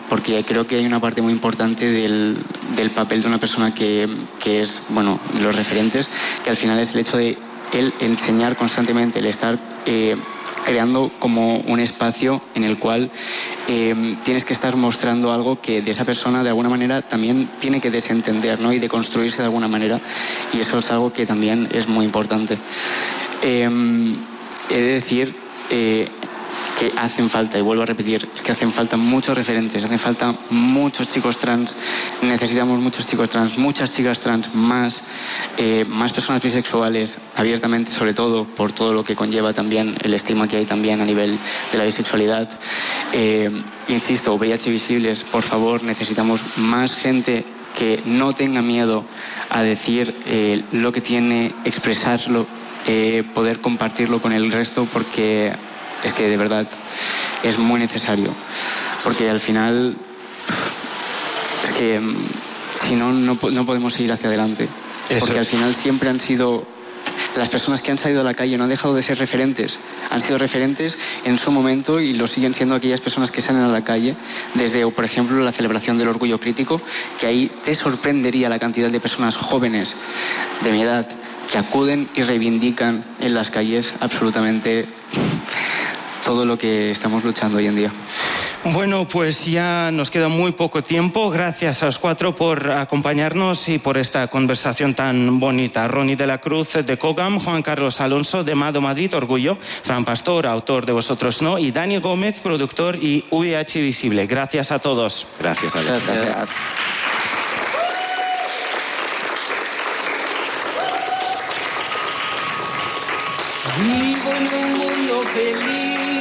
porque creo que hay una parte muy importante del papel de una persona que es, bueno, los referentes, que al final es el hecho de el enseñar constantemente, el estar creando como un espacio en el cual tienes que estar mostrando algo que de esa persona de alguna manera también tiene que desentender, ¿no? Y de construirse de alguna manera, y eso es algo que también es muy importante. He de decir que hacen falta, y vuelvo a repetir, es que hacen falta muchos referentes, hacen falta muchos chicos trans, necesitamos muchos chicos trans, muchas chicas trans, más personas bisexuales, abiertamente, sobre todo por todo lo que conlleva también el estigma que hay también a nivel de la bisexualidad. Insisto, VIH visibles, por favor, necesitamos más gente que no tenga miedo a decir lo que tiene, expresarlo, poder compartirlo con el resto, porque es que de verdad es muy necesario, porque al final es que si no podemos seguir hacia adelante. Porque al final siempre han sido las personas que han salido a la calle, no han dejado de ser referentes, han sido referentes en su momento y lo siguen siendo aquellas personas que salen a la calle, desde, por ejemplo, la celebración del orgullo crítico, que ahí te sorprendería la cantidad de personas jóvenes de mi edad que acuden y reivindican en las calles absolutamente todo lo que estamos luchando hoy en día. Bueno, pues ya nos queda muy poco tiempo. Gracias a los cuatro por acompañarnos y por esta conversación tan bonita. Ronnie de la Cruz de COGAM, Juan Carlos Alonso de Mado Madrid Orgullo, Fran Pastor, autor de Vosotros No, y Dani Gómez, productor y VIH Visible. Gracias a todos. Gracias, Alex. Gracias.